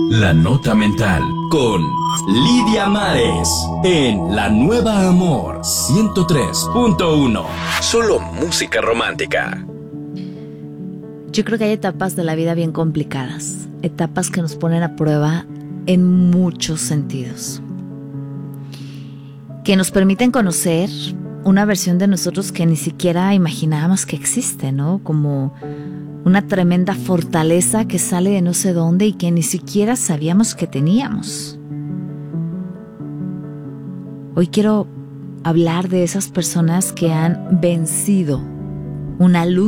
La Nota Mental con Lidia Mares en La Nueva Amor 103.1. Solo música romántica. Yo creo que hay etapas de la vida bien complicadas, etapas que nos ponen a prueba en muchos sentidos, que nos permiten conocer una versión de nosotros que ni siquiera imaginábamos que existe, ¿no? Como una tremenda fortaleza que sale de no sé dónde y que ni siquiera sabíamos que teníamos. Hoy quiero hablar de esas personas que han vencido una lucha